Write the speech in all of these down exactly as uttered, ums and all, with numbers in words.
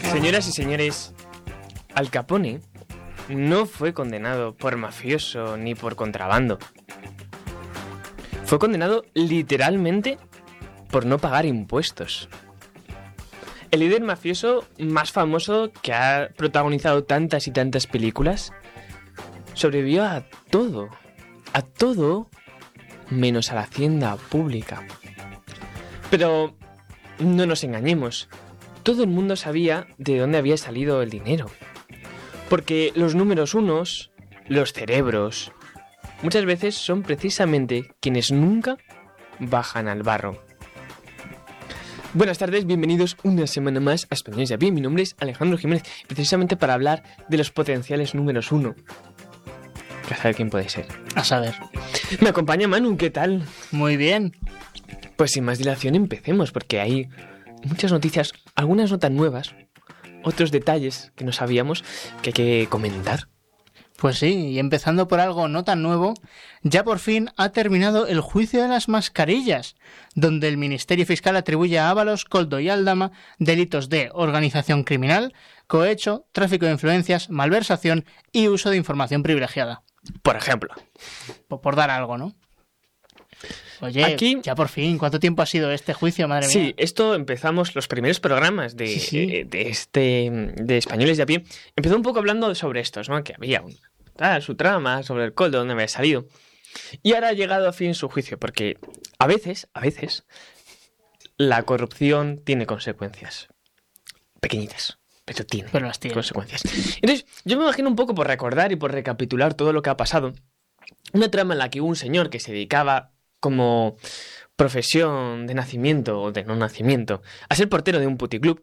Señoras y señores, Al Capone no fue condenado por mafioso ni por contrabando. Fue condenado literalmente por no pagar impuestos. El líder mafioso más famoso que ha protagonizado tantas y tantas películas sobrevivió a todo, a todo menos a la hacienda pública. Pero no nos engañemos, todo el mundo sabía de dónde había salido el dinero. Porque los números unos, los cerebros, muchas veces son precisamente quienes nunca bajan al barro. Buenas tardes, bienvenidos una semana más a Españoles de a pie. Mi nombre es Alejandro Jiménez, precisamente para hablar de los potenciales números uno. A saber quién puede ser. A saber. Me acompaña Manu, ¿qué tal? Muy bien. Pues sin más dilación empecemos, porque hay muchas noticias, algunas no tan nuevas, otros detalles que no sabíamos que hay que comentar. Pues sí, y empezando por algo no tan nuevo, ya por fin ha terminado el juicio de las mascarillas, donde el Ministerio Fiscal atribuye a Ábalos, Koldo y Aldama delitos de organización criminal, cohecho, tráfico de influencias, malversación y uso de información privilegiada. Por ejemplo. Por, por dar algo, ¿no? Oye, aquí, ya por fin, ¿cuánto tiempo ha sido este juicio, madre mía? Sí, esto empezamos los primeros programas de, sí, sí. de, de este de Españoles de a pie. Empezó un poco hablando sobre estos, ¿no? Que había un, tal, su trama sobre el Koldo, donde había salido. Y ahora ha llegado a fin su juicio, porque a veces, a veces, la corrupción tiene consecuencias. Pequeñitas, pero tiene, pero las tiene consecuencias. Entonces, yo me imagino un poco por recordar y por recapitular todo lo que ha pasado. Una trama en la que hubo un señor que se dedicaba como profesión de nacimiento o de no nacimiento a ser portero de un puticlub.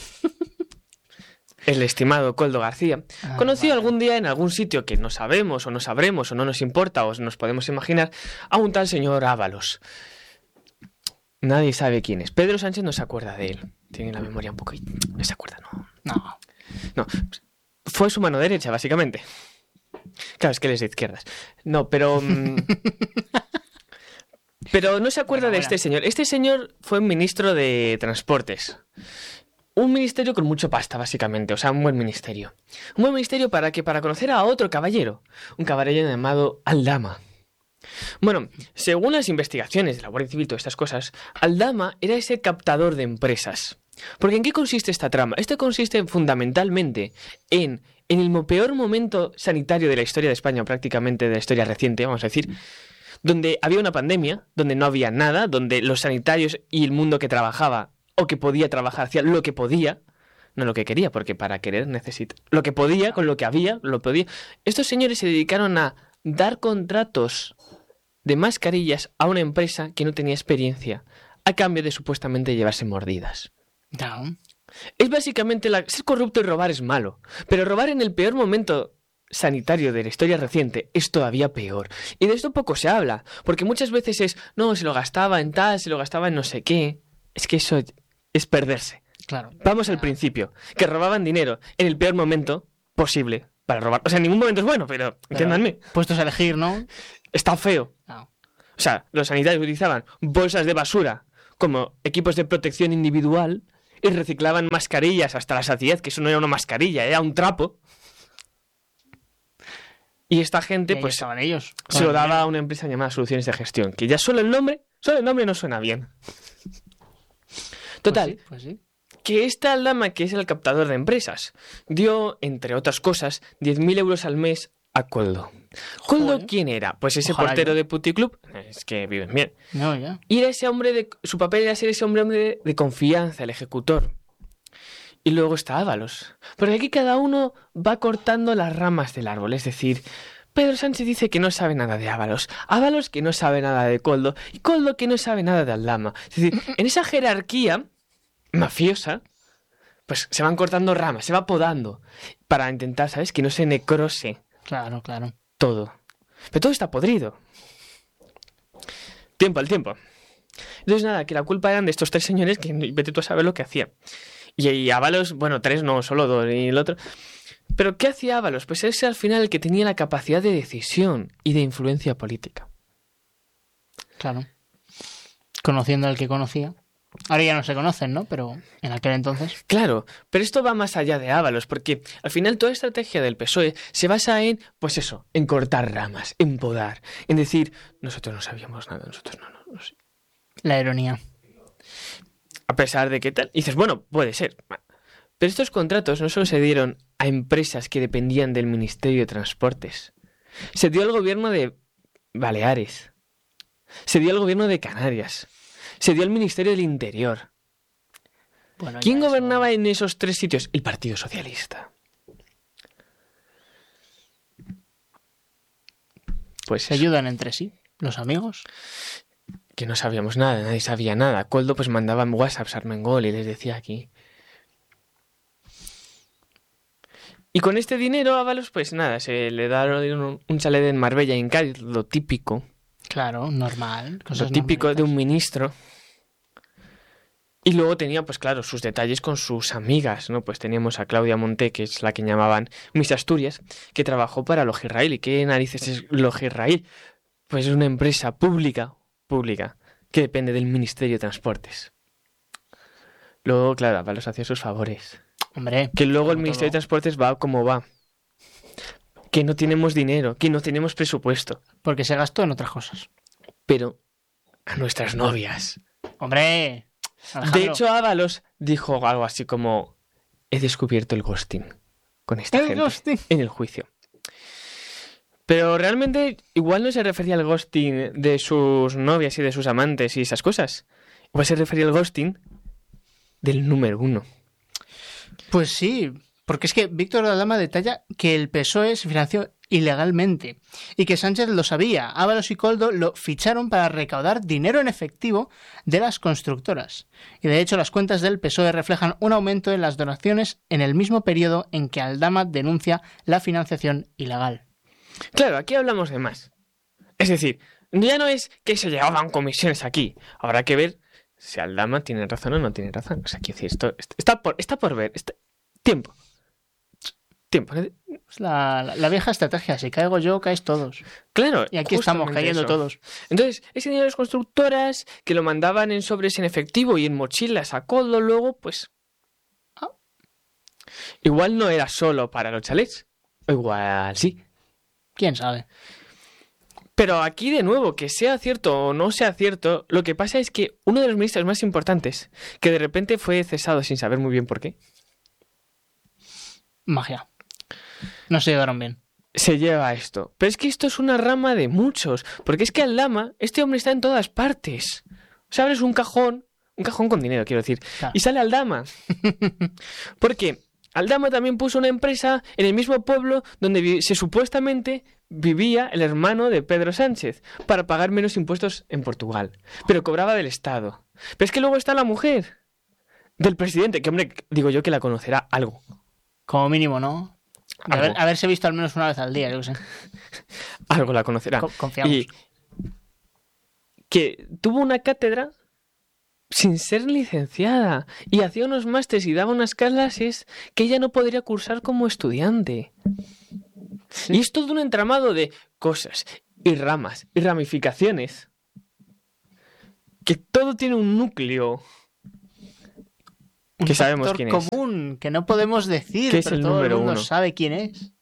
El estimado Koldo García, ah, conocido vale. algún día en algún sitio que no sabemos o no sabremos o no nos importa o nos podemos imaginar a un tal señor Ábalos. Nadie sabe quién es. Pedro Sánchez no se acuerda de él. Tiene la memoria un poco... No se acuerda, no. No. No. Fue su mano derecha, básicamente. Claro, es que él es de izquierdas. No, pero... Pero no se acuerda bueno, de bueno. este señor. Este señor fue un ministro de Transportes. Un ministerio con mucho pasta, básicamente. O sea, un buen ministerio. Un buen ministerio para que para conocer a otro caballero. Un caballero llamado Aldama. Bueno, según las investigaciones de la Guardia Civil, todas estas cosas, Aldama era ese captador de empresas. Porque ¿en qué consiste esta trama? Esto consiste fundamentalmente en, en el peor momento sanitario de la historia de España, prácticamente de la historia reciente, vamos a decir, donde había una pandemia, donde no había nada, donde los sanitarios y el mundo que trabajaba o que podía trabajar hacía lo que podía, no lo que quería, porque para querer necesita lo que podía, con lo que había, lo podía. Estos señores se dedicaron a dar contratos de mascarillas a una empresa que no tenía experiencia, a cambio de supuestamente llevarse mordidas. No. Es básicamente la... ser corrupto y robar es malo, pero robar en el peor momento sanitario de la historia reciente es todavía peor. Y de esto poco se habla, porque muchas veces es, no, se lo gastaba en tal, se lo gastaba en no sé qué. Es que eso es perderse. Claro. Vamos al principio, que robaban dinero en el peor momento posible para robar. O sea, en ningún momento es bueno, pero, pero entiéndanme. Puestos a elegir, ¿no? Está feo. No. O sea, los sanitarios utilizaban bolsas de basura como equipos de protección individual y reciclaban mascarillas hasta la saciedad, que eso no era una mascarilla, era un trapo. Y esta gente, y pues, estaban ellos. se lo daba a una empresa llamada Soluciones de Gestión, que ya solo el nombre, solo el nombre no suena bien. Total, pues sí, pues sí. Que esta Aldama, que es el captador de empresas, dio, entre otras cosas, diez mil euros al mes a Koldo. ¿Koldo Joder. quién era? Pues ese Ojalá portero yo. de puticlub, es que viven bien. No, ya. Y era ese hombre de, su papel era ser ese hombre de, de confianza, el ejecutor. Y luego está Ábalos. Porque aquí cada uno va cortando las ramas del árbol. Es decir, Pedro Sánchez dice que no sabe nada de Ábalos. Ábalos que no sabe nada de Koldo. Y Koldo que no sabe nada de Aldama. Es decir, en esa jerarquía mafiosa, pues se van cortando ramas, se va podando. Para intentar, ¿sabes? Que no se necrose. Claro, claro. Todo. Pero todo está podrido. Tiempo al tiempo. Entonces nada, que la culpa eran de estos tres señores que vete tú a saber lo que hacían. Y, y Ábalos, bueno, tres no, solo dos y el otro. Pero ¿qué hacía Ábalos? Pues ese al final el que tenía la capacidad de decisión y de influencia política. Claro. Conociendo al que conocía. Ahora ya no se conocen, ¿no? Pero en aquel entonces... Claro, pero esto va más allá de Ábalos, porque al final toda estrategia del P S O E se basa en, pues eso, en cortar ramas, en podar, en decir, nosotros no sabíamos nada, nosotros no, no, no sé. La ironía. A pesar de que tal, y dices, bueno, puede ser. Pero estos contratos no solo se dieron a empresas que dependían del Ministerio de Transportes. Se dio al gobierno de Baleares. Se dio al gobierno de Canarias. Se dio al Ministerio del Interior. Bueno, ¿Quién ya gobernaba eso... en esos tres sitios? El Partido Socialista. Pues Se eso, ayudan entre sí, los amigos. que no sabíamos nada, nadie sabía nada. Coldo pues mandaba en WhatsApp a Armengol y les decía aquí. Y con este dinero a Ábalos, pues nada, se le da un, un chalet en Marbella y en Cádiz, lo típico. Claro, normal. Lo típico de un ministro. Y luego tenía, pues claro, sus detalles con sus amigas, ¿no? Pues teníamos a Claudia Monté, que es la que llamaban Miss Asturias, que trabajó para Logirrail. ¿Y qué narices es Logirrail? Pues es una empresa pública, pública, que depende del Ministerio de Transportes. Luego, claro, Ábalos hacía sus favores. Hombre. Que luego el todo. Ministerio de Transportes va como va. Que no tenemos dinero, que no tenemos presupuesto. Porque se gastó en otras cosas. Pero a nuestras novias. ¡Hombre! Alejandro. De hecho, Ábalos dijo algo así como: he descubierto el ghosting con esta El gente ghosting. en el juicio. Pero realmente igual no se refería al ghosting de sus novias y de sus amantes y esas cosas. Igual se refería al ghosting del número uno. Pues sí, porque es que Víctor Aldama detalla que el P S O E se financió ilegalmente y que Sánchez lo sabía. Ábalos y Coldo lo ficharon para recaudar dinero en efectivo de las constructoras. Y de hecho las cuentas del P S O E reflejan un aumento en las donaciones en el mismo periodo en que Aldama denuncia la financiación ilegal. Claro, aquí hablamos de más. Es decir, ya no es que se llevaban comisiones aquí. Habrá que ver si Aldama tiene razón o no tiene razón. O sea, quiero decir, esto está por, está por ver. Está... Tiempo. Tiempo. Es la, la, la vieja estrategia. Si caigo yo, caes todos. Claro. Y aquí estamos cayendo eso. todos. Entonces, ese dinero de las constructoras que lo mandaban en sobres en efectivo y en mochilas a Coldo, luego, pues... Ah. Igual no era solo para los chalets. O igual sí. ¿Quién sabe? Pero aquí, de nuevo, que sea cierto o no sea cierto, lo que pasa es que uno de los ministros más importantes, que de repente fue cesado sin saber muy bien por qué, magia. No se llevaron bien. se lleva a esto. Pero es que esto es una rama de muchos, porque es que Aldama, este hombre está en todas partes. O sea, abres un cajón, un cajón con dinero, quiero decir, Claro. y sale Aldama. Porque Aldama también puso una empresa en el mismo pueblo donde vi- se supuestamente vivía el hermano de Pedro Sánchez para pagar menos impuestos en Portugal, pero cobraba del Estado. Pero es que luego está la mujer del presidente, que hombre, digo yo que la conocerá algo. Como mínimo, ¿no? De haber, Algo. haberse visto al menos una vez al día, yo qué sé. Algo la conocerá. Co- confiamos. Y que tuvo una cátedra sin ser licenciada y hacía unos másteres y daba unas clases que ella no podría cursar como estudiante. Sí. Y es todo un entramado de cosas y ramas y ramificaciones que todo tiene un núcleo Un que sabemos factor quién es. común que no podemos decir, Que es pero el todo número el mundo uno. sabe quién es.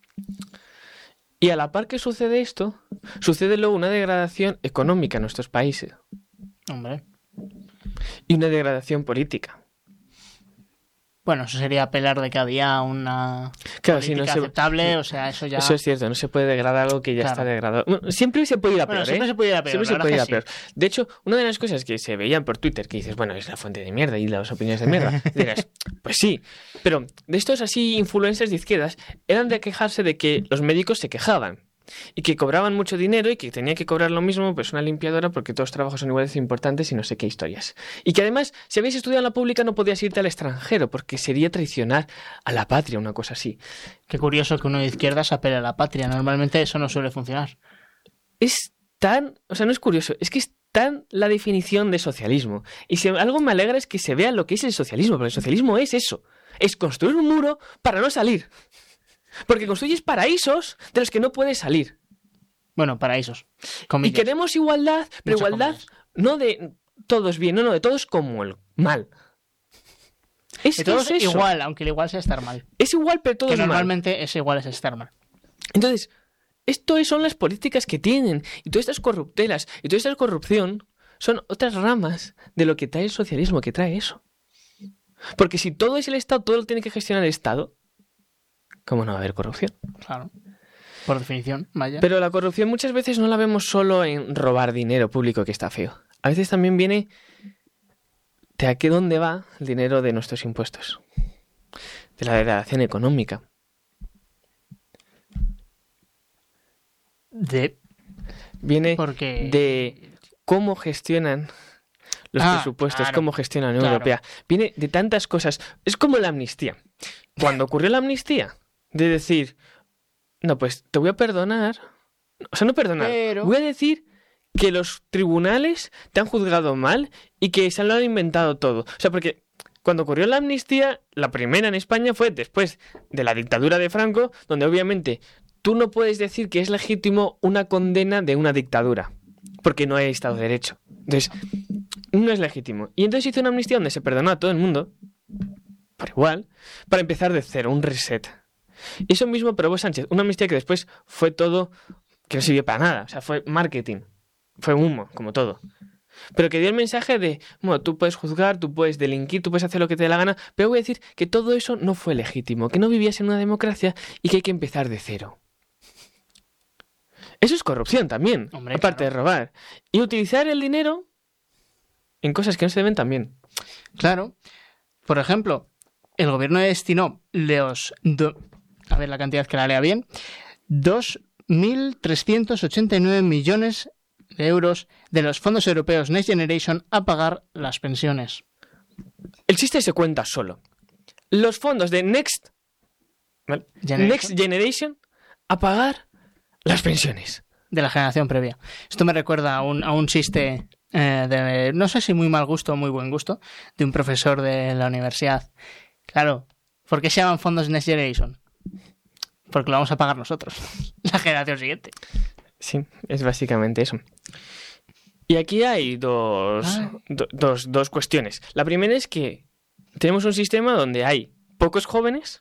Y a la par que sucede esto, sucede luego una degradación económica en nuestros países Hombre. y una degradación política. Bueno, eso sería apelar de que había una Claro, si política no se... aceptable, o sea, eso ya... Eso es cierto, no se puede degradar algo que ya Claro. está degradado. Bueno, siempre se puede ir a Bueno, peor, siempre ¿eh? se puede ir a peor, Siempre la se verdad puede ir que a sí. peor. De hecho, una de las cosas que se veían por Twitter, que dices, bueno, es la fuente de mierda y las opiniones de mierda, dirás, pues sí, pero de estos así influencers de izquierdas eran de quejarse de que los médicos se quejaban y que cobraban mucho dinero y que tenía que cobrar lo mismo pues una limpiadora porque todos los trabajos son iguales de importantes y no sé qué historias. Y que además, si habías estudiado en la pública no podías irte al extranjero porque sería traicionar a la patria, una cosa así. Qué curioso que uno de izquierdas apele a la patria. Normalmente eso no suele funcionar. Es tan, o sea, no es curioso, es que es tan la definición de socialismo. Y si algo me alegra es que se vea lo que es el socialismo, porque el socialismo es eso, es construir un muro para no salir. Porque construyes paraísos de los que no puedes salir. Bueno, paraísos. Y Comillas. queremos igualdad, pero Muchas igualdad comillas. no de todos bien, no, no, de todos como el mal. Es De todos es eso. igual, aunque el igual sea estar mal. Es igual, pero todo Que es mal. normalmente es igual es estar mal. Entonces, esto son las políticas que tienen. Y todas estas corruptelas y toda esta corrupción son otras ramas de lo que trae el socialismo, que trae eso. Porque si todo es el Estado, todo lo tiene que gestionar el Estado, ¿cómo no va a haber corrupción? Claro. Por definición, vaya. Pero la corrupción muchas veces no la vemos solo en robar dinero público, que está feo. A veces también viene de a qué dónde va el dinero de nuestros impuestos. De la degradación económica. De... Viene Porque... de cómo gestionan los Ah, presupuestos, claro, cómo gestiona la Unión claro. Europea. Viene de tantas cosas. Es como la amnistía. Cuando ocurrió la amnistía, de decir, no, pues te voy a perdonar. O sea, no perdonar. Pero- Voy a decir que los tribunales te han juzgado mal y que se lo han inventado todo. O sea, porque cuando ocurrió la amnistía, la primera en España fue después de la dictadura de Franco, donde obviamente tú no puedes decir que es legítimo una condena de una dictadura, porque no hay Estado de Derecho. Entonces, no es legítimo. Y entonces hizo una amnistía donde se perdonó a todo el mundo, por igual, para empezar de cero, un reset. Y eso mismo probó Sánchez, una amnistía que después fue todo, que no sirvió para nada, o sea, fue marketing, fue humo, como todo. Pero que dio el mensaje de, bueno, tú puedes juzgar, tú puedes delinquir, tú puedes hacer lo que te dé la gana, pero voy a decir que todo eso no fue legítimo, que no vivías en una democracia y que hay que empezar de cero. Eso es corrupción también, Hombre, aparte claro. de robar. Y utilizar el dinero en cosas que no se deben también. Claro. Por ejemplo, el gobierno destinó los... do- a ver la cantidad que la lea bien. dos mil trescientos ochenta y nueve millones de euros de los fondos europeos Next Generation a pagar las pensiones. El chiste se cuenta solo. Los fondos de Next, ¿vale? Generation. Next Generation a pagar las pensiones. De la generación previa. Esto me recuerda a un, a un chiste eh, de, no sé si muy mal gusto o muy buen gusto, de un profesor de la universidad. Claro, ¿por qué se llaman fondos Next Generation? Porque lo vamos a pagar nosotros, la generación siguiente. Sí, es básicamente eso. Y aquí hay dos, Ah. do- dos, dos cuestiones. La primera es que tenemos un sistema donde hay pocos jóvenes.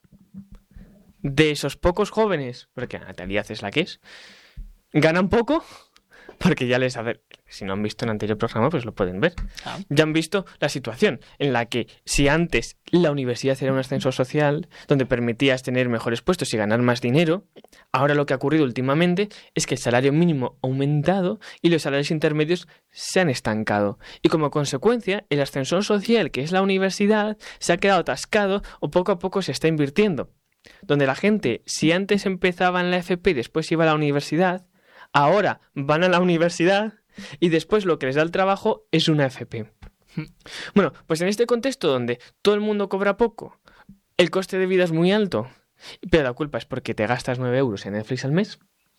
De esos pocos jóvenes, porque la natalidad es la que es, ganan poco, porque ya les... A ver, si no han visto el anterior programa, pues lo pueden ver. Ah. Ya han visto la situación en la que si antes la universidad era un ascensor social donde permitías tener mejores puestos y ganar más dinero, ahora lo que ha ocurrido últimamente es que el salario mínimo ha aumentado y los salarios intermedios se han estancado. Y como consecuencia, el ascensor social, que es la universidad, se ha quedado atascado o poco a poco se está invirtiendo. Donde la gente, si antes empezaba en la F P y después iba a la universidad, ahora van a la universidad y después lo que les da el trabajo es una F P. Bueno, pues en este contexto donde todo el mundo cobra poco, el coste de vida es muy alto, pero la culpa es porque te gastas nueve euros en Netflix al mes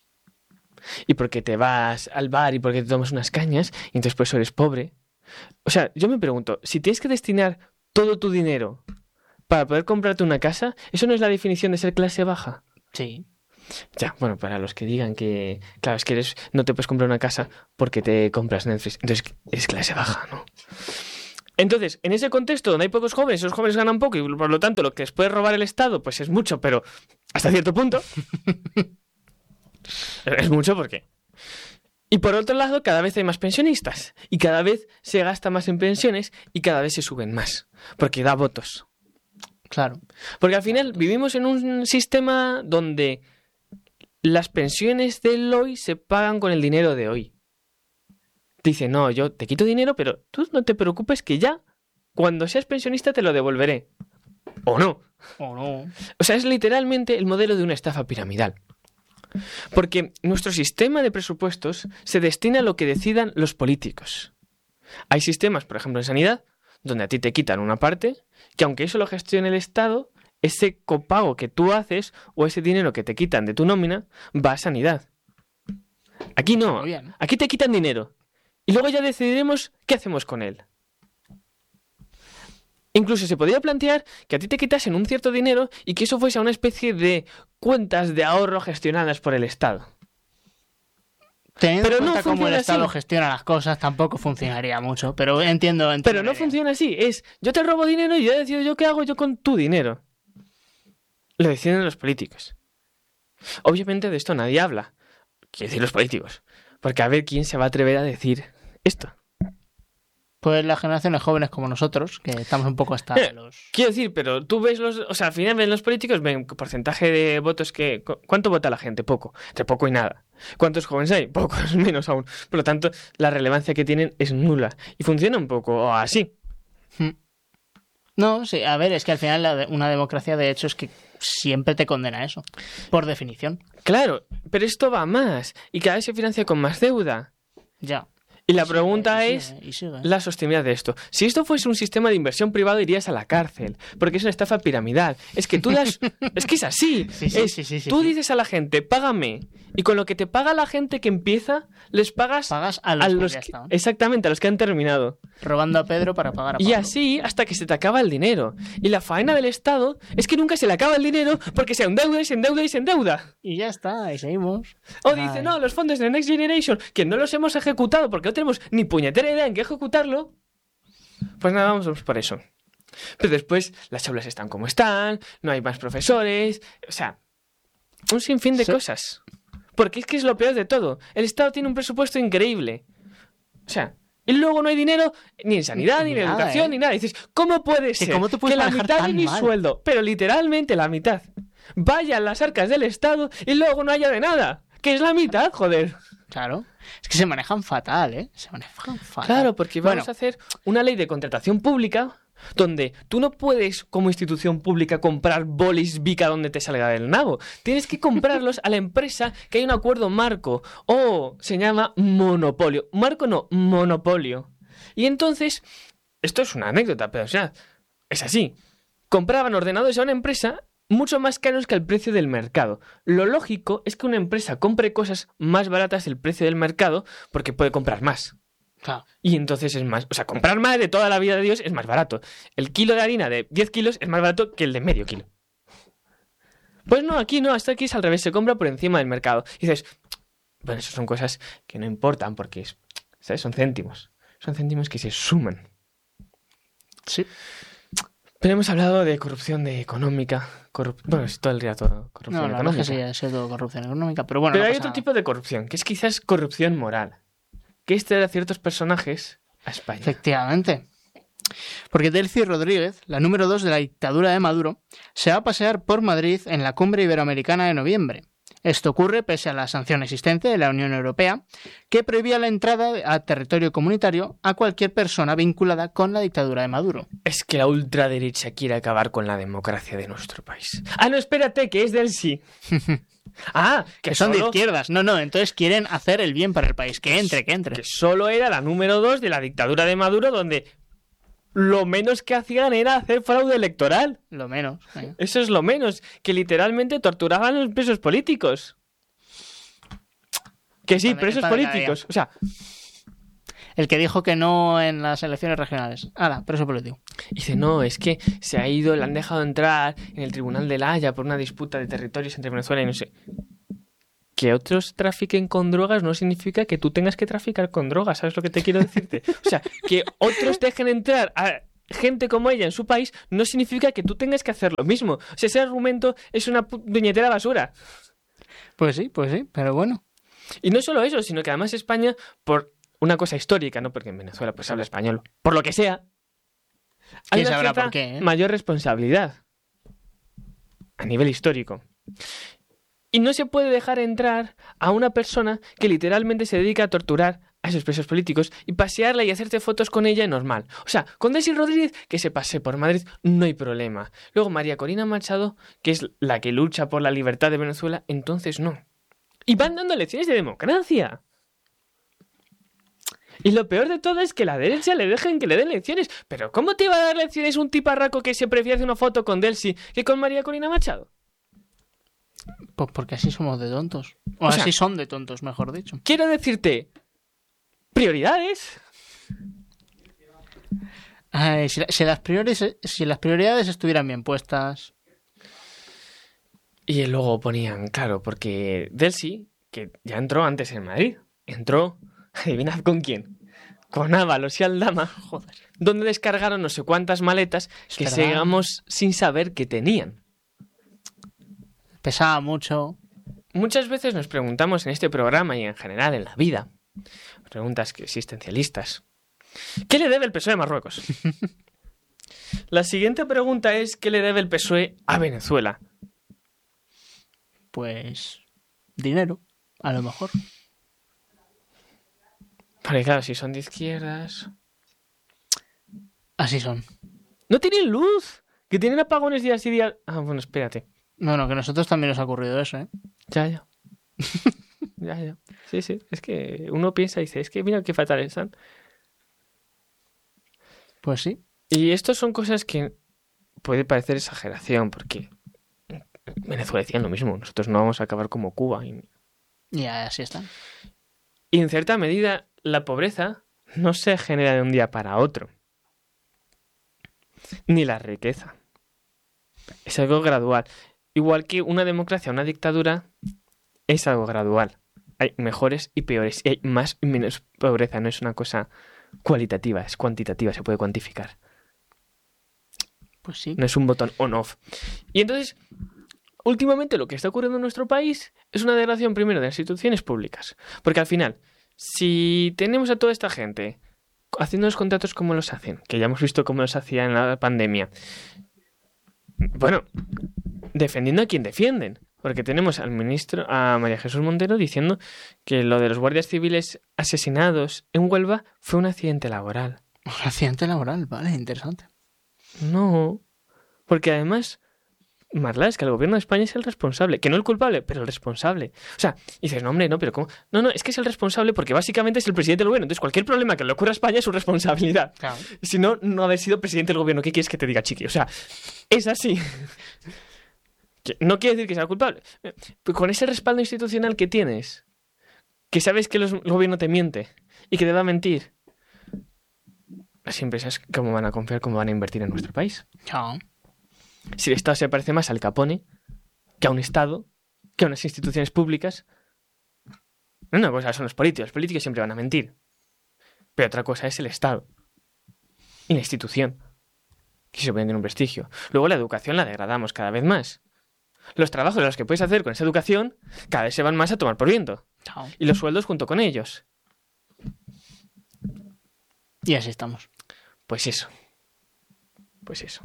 y porque te vas al bar y porque te tomas unas cañas y entonces pues eres pobre. O sea, yo me pregunto, si tienes que destinar todo tu dinero para poder comprarte una casa, ¿eso no es la definición de ser clase baja? Sí. Ya, bueno, para los que digan que, claro, es que eres, no te puedes comprar una casa porque te compras Netflix, entonces es clase baja, ¿no? Entonces, en ese contexto donde hay pocos jóvenes, esos jóvenes ganan poco y por lo tanto lo que les puede robar el Estado, pues es mucho, pero hasta cierto punto. Es mucho porque... Y por otro lado, cada vez hay más pensionistas y cada vez se gasta más en pensiones y cada vez se suben más, porque da votos. Claro. Porque al final vivimos en un sistema donde las pensiones del hoy se pagan con el dinero de hoy. Dice, no, yo te quito dinero, pero tú no te preocupes que ya, cuando seas pensionista, te lo devolveré. ¿O no? O no. O sea, es literalmente el modelo de una estafa piramidal. Porque nuestro sistema de presupuestos se destina a lo que decidan los políticos. Hay sistemas, por ejemplo, en sanidad, donde a ti te quitan una parte, que aunque eso lo gestione el Estado, ese copago que tú haces o ese dinero que te quitan de tu nómina va a sanidad. Aquí no. Muy bien. Aquí te quitan dinero. Y luego ya decidiremos qué hacemos con él. Incluso se podría plantear que a ti te quitasen un cierto dinero y que eso fuese una especie de cuentas de ahorro gestionadas por el Estado. Teniendo Pero en no cuenta cómo el funciona Estado así. gestiona las cosas, tampoco funcionaría mucho. Pero entiendo, entiendo Pero la no idea. funciona así. Es, yo te robo dinero y ya decido yo qué hago yo con tu dinero. Lo deciden los políticos. Obviamente de esto nadie habla. Quiero decir los políticos. Porque a ver quién se va a atrever a decir esto. Pues las generaciones jóvenes como nosotros, que estamos un poco hasta Eh, los... Quiero decir, pero tú ves los... O sea, al final ven los políticos, ven porcentaje de votos que... cu- ¿Cuánto vota la gente? Poco. Entre poco y nada. ¿Cuántos jóvenes hay? Pocos, menos aún. Por lo tanto, la relevancia que tienen es nula. Y funciona un poco así. Hmm. No, sí, a ver, es que al final la de- una democracia de hecho es que siempre te condena a eso, por definición. Claro, pero esto va más. Y cada vez se financia con más deuda. Ya. Y la Y sigue, pregunta y es... sigue, y sigue. La sostenibilidad de esto. Si esto fuese un sistema de inversión privado, irías a la cárcel, porque es una estafa piramidal. Es que tú das... Es que es así. Sí, sí, Es- sí, sí, sí, tú sí. dices a la gente, págame, y con lo que te paga la gente que empieza, les pagas Pagas a los, a que los ya que- estaban. exactamente, a los que han terminado. Robando a Pedro para pagar a Y Pablo. así hasta que se te acaba el dinero. Y la faena del Estado es que nunca se le acaba el dinero porque se endeuda y se endeuda y se endeuda. Y ya está, y seguimos. O Ay. dice, no, los fondos de Next Generation, que no los hemos ejecutado porque no tenemos ni puñetera idea en qué ejecutarlo. Pues nada, vamos por eso. Pero después las aulas están como están, no hay más profesores, o sea, un sinfín de Sí. cosas. Porque es que es lo peor de todo. El Estado tiene un presupuesto increíble. O sea, y luego no hay dinero ni en sanidad, ni, Ni en nada, educación, ¿eh? ni nada. Y dices, ¿cómo puede Que ser cómo te puedes que la manejar mitad de tan mi mal? sueldo, pero literalmente la mitad, vaya a las arcas del Estado y luego no haya de nada? Que es la mitad, joder. Claro. Es que se manejan fatal, ¿eh? Se manejan fatal. Claro, porque vamos Bueno, a hacer una ley de contratación pública donde tú no puedes, como institución pública, comprar bolis Bica donde te salga del nabo. Tienes que comprarlos a la empresa que hay un acuerdo marco. O se llama monopolio. Marco no, monopolio. Y entonces, esto es una anécdota, pero o sea, es así. Compraban ordenadores a una empresa mucho más caros que el precio del mercado. Lo lógico es que una empresa compre cosas más baratas del precio del mercado porque puede comprar más. claro. Y entonces es más... O sea, comprar más de toda la vida de Dios es más barato. El kilo de harina de diez kilos es más barato que el de medio kilo. Pues no, aquí no, hasta aquí es al revés. Se compra por encima del mercado. Y dices, bueno, eso son cosas que no importan porque es, ¿sabes? Son céntimos. Son céntimos que se suman. Sí. Pero hemos hablado de corrupción de económica. corrup- Bueno, es todo el día todo corrupción No, la verdad económica. es que sí, ha sido corrupción económica, pero bueno, Pero no hay pasa otro nada. tipo de corrupción, que es quizás corrupción moral. Que es traer a ciertos personajes a España. Efectivamente. Porque Delcy Rodríguez, la número dos de la dictadura de Maduro, se va a pasear por Madrid en la cumbre iberoamericana de noviembre. Esto ocurre pese a la sanción existente de la Unión Europea, que prohibía la entrada a territorio comunitario a cualquier persona vinculada con la dictadura de Maduro. Es que la ultraderecha quiere acabar con la democracia de nuestro país. Ah, no, espérate, que es del sí. Ah, que, Que son de solo, izquierdas. No, no, entonces quieren hacer el bien para el país. Que entre, que entre. que solo era la número dos de la dictadura de Maduro, donde lo menos que hacían era hacer fraude electoral. Lo menos. ¿eh? Eso es lo menos, que literalmente torturaban a los presos políticos. Que sí, Pan de- presos pan de cada políticos. O sea, El que dijo que no en las elecciones regionales. Hala, preso político. dice, no, es que se ha ido, le han dejado entrar en el Tribunal de La Haya por una disputa de territorios entre Venezuela y no sé. Que otros trafiquen con drogas no significa que tú tengas que traficar con drogas, ¿sabes lo que te quiero decirte? O sea, que otros dejen entrar a gente como ella en su país no significa que tú tengas que hacer lo mismo. O sea, ese argumento es una pu- puñetera basura. Pues sí, pues sí, pero bueno. Y no solo eso, sino que además España, por una cosa histórica, ¿no? Porque en Venezuela pues se habla español, por lo que sea, hay ¿Quién una sabrá cierta por qué, eh? mayor responsabilidad a nivel histórico. Y no se puede dejar entrar a una persona que literalmente se dedica a torturar a esos presos políticos y pasearla y hacerte fotos con ella normal. O sea, con Delcy Rodríguez, que se pase por Madrid, no hay problema. Luego María Corina Machado, que es la que lucha por la libertad de Venezuela, entonces no. Y van dando lecciones de democracia. Y lo peor de todo es que la derecha le dejen que le den lecciones. Pero ¿cómo te va a dar lecciones un tiparraco que se prefiere hacer una foto con Delcy que con María Corina Machado? Pues porque así somos de tontos. O, O sea- así son de tontos, mejor dicho. Quiero decirte, prioridades. Ay, si, la- si las prioridades, si las prioridades estuvieran bien puestas. Y luego ponían, claro, porque Delcy, que ya entró antes en Madrid, entró, adivinad con quién, con Ábalos y Aldama, Joder. donde descargaron no sé cuántas maletas que verdad. seguimos sin saber que tenían. Pesaba mucho. Muchas veces nos preguntamos en este programa y en general en la vida, preguntas que existencialistas, ¿qué le debe el P S O E a Marruecos? La siguiente pregunta es, ¿qué le debe el P S O E a Venezuela? Pues dinero, a lo mejor. Porque claro, si son de izquierdas... Así son. ¡No tienen luz! Que tienen apagones días y días... Ah, bueno, espérate. Bueno, que a nosotros también nos ha ocurrido eso, ¿eh? Ya, ya. ya, ya. Sí, sí. Es que uno piensa y dice, es que mira qué fatal están. Pues sí. Y esto son cosas que puede parecer exageración, porque Venezuela decían lo mismo. Nosotros no vamos a acabar como Cuba. Y, Y así está. y en cierta medida, la pobreza no se genera de un día para otro. Ni la riqueza. Es algo gradual. Igual que una democracia, una dictadura, es algo gradual. Hay mejores y peores. Y hay más y menos pobreza. No es una cosa cualitativa, es cuantitativa, se puede cuantificar. Pues sí. No es un botón on-off. Y entonces, últimamente lo que está ocurriendo en nuestro país es una degradación primero de las instituciones públicas. Porque al final, si tenemos a toda esta gente haciendo los contratos como los hacen, que ya hemos visto cómo los hacían en la pandemia, bueno, defendiendo a quien defienden. Porque tenemos al ministro, a María Jesús Montero, diciendo que lo de los guardias civiles asesinados en Huelva fue un accidente laboral. Un accidente laboral, vale, interesante. No, porque además, Marla, es que el gobierno de España es el responsable, que no el culpable, pero el responsable. O sea, dices, no, hombre, no, pero ¿cómo? No, no, es que es el responsable porque básicamente es el presidente del gobierno. Entonces, cualquier problema que le ocurra a España es su responsabilidad. Claro. Si no, no haber sido presidente del gobierno, ¿qué quieres que te diga, chiqui? O sea, es así. Que no quiere decir que sea culpable. Pero con ese respaldo institucional que tienes, que sabes que los- el gobierno te miente y que te va a mentir, las empresas, ¿cómo van a confiar, cómo van a invertir en nuestro país? Chao. Si el Estado se parece más al Capone que a un Estado, que a unas instituciones públicas. Una cosa son los políticos, los políticos siempre van a mentir. Pero otra cosa es el Estado y la institución, que se pueden tener un prestigio. Luego la educación la degradamos cada vez más. Los trabajos los que puedes hacer con esa educación cada vez se van más a tomar por viento. Chao. Y los sueldos junto con ellos. Y así estamos. Pues eso. Pues eso.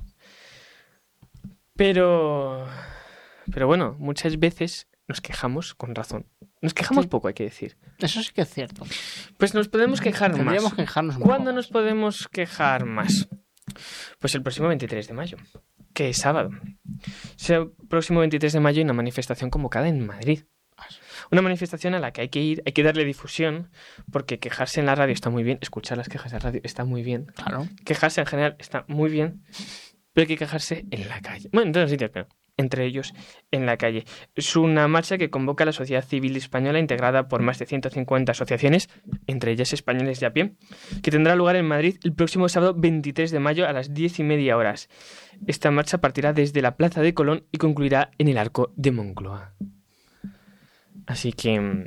Pero... Pero bueno, muchas veces nos quejamos con razón. Nos quejamos Sí. poco, hay que decir. Eso sí que es cierto. Pues nos podemos quejar Tendríamos más. que quejarnos más. ¿Cuándo nos podemos quejar más? Pues el próximo veintitrés de mayo, que es sábado. Es el próximo veintitrés de mayo hay una manifestación convocada en Madrid. Una manifestación a la que hay que ir, hay que darle difusión, porque quejarse en la radio está muy bien, escuchar las quejas de radio está muy bien, Claro. quejarse en general está muy bien, pero hay que quejarse en la calle. Bueno, en todos los sitios, pero entre ellos en la calle. Es una marcha que convoca a la sociedad civil española integrada por más de ciento cincuenta asociaciones, entre ellas españoles de a pie, que tendrá lugar en Madrid el próximo sábado veintitrés de mayo a las diez y media horas. Esta marcha partirá desde la Plaza de Colón y concluirá en el Arco de Moncloa. Así que... mm,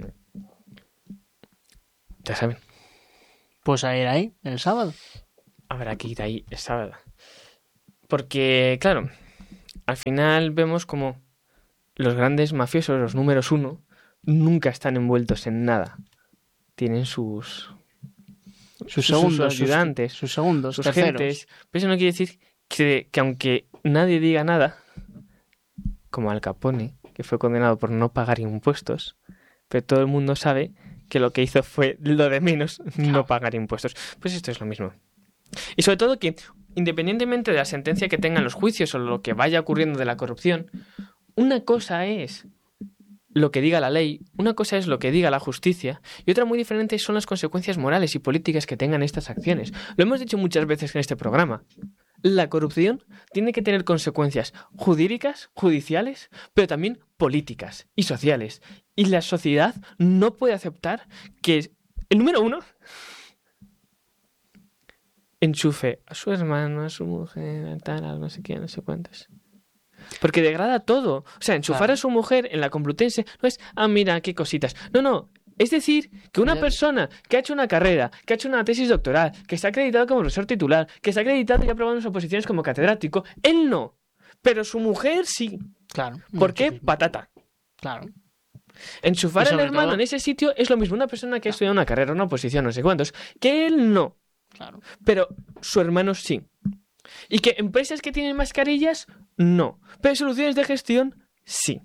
ya saben, Pues a ir ahí, el sábado. habrá que ir ahí el sábado. Porque, claro, al final vemos como los grandes mafiosos, los números uno, nunca están envueltos en nada. Tienen sus, Sus sus segundos, sus- ayudantes, Sus segundos, sus terceros. gentes. Pero eso no quiere decir que, que aunque nadie diga nada, como Al Capone, que fue condenado por no pagar impuestos, pero todo el mundo sabe que lo que hizo fue lo de menos, no pagar impuestos. Pues esto es lo mismo. Y sobre todo que, independientemente de la sentencia que tengan los juicios o lo que vaya ocurriendo de la corrupción, una cosa es lo que diga la ley, una cosa es lo que diga la justicia, y otra muy diferente son las consecuencias morales y políticas que tengan estas acciones. Lo hemos dicho muchas veces en este programa. La corrupción tiene que tener consecuencias jurídicas, judiciales, pero también políticas y sociales. Y la sociedad no puede aceptar que el número uno enchufe a su hermano, a su mujer, a tal, a no sé qué, no sé cuántos. Porque degrada todo. O sea, enchufar Claro. a su mujer en la Complutense no es, ah, mira, qué cositas. No, no, Es decir, que una Ya. persona que ha hecho una carrera, que ha hecho una tesis doctoral, que está acreditado como profesor titular, que está acreditado y ha aprobado en oposiciones como catedrático, él no. Pero su mujer sí. Claro. ¿Por qué? Muchísimo. Patata. Claro. Enchufar Y al sobre hermano todo- en ese sitio es lo mismo. Una persona que ha estudiado una carrera, una oposición, no sé cuántos, que él no. Claro. Pero su hermano sí. Y que empresas que tienen mascarillas, no. Pero soluciones de gestión, sí.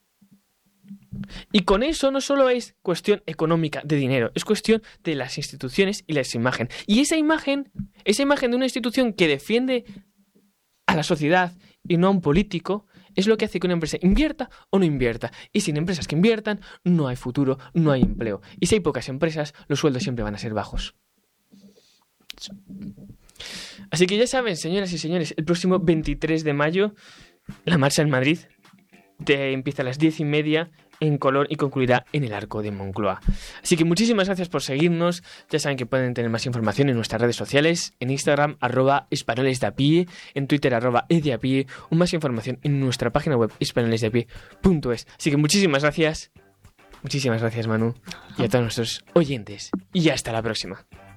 Y con eso no solo es cuestión económica, de dinero, es cuestión de las instituciones y las imágenes. Y esa imagen, esa imagen de una institución que defiende a la sociedad y no a un político, es lo que hace que una empresa invierta o no invierta. Y sin empresas que inviertan, no hay futuro, no hay empleo. Y si hay pocas empresas, los sueldos siempre van a ser bajos. Así que ya saben, señoras y señores, el próximo veintitrés de mayo, la marcha en Madrid te empieza a las diez y media en Colón y concluirá en el Arco de Moncloa. Así que muchísimas gracias por seguirnos. Ya saben que pueden tener más información en nuestras redes sociales, en Instagram, arroba hispanolesdeapie, en Twitter, arroba ediapie, o más información en nuestra página web, hispanolesdeapie punto es. Así que muchísimas gracias. Muchísimas gracias, Manu, y a todos nuestros oyentes. Y hasta la próxima.